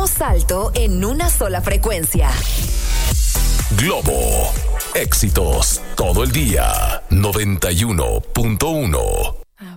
damos alto en una sola frecuencia. Globo. Éxitos todo el día. 91.1.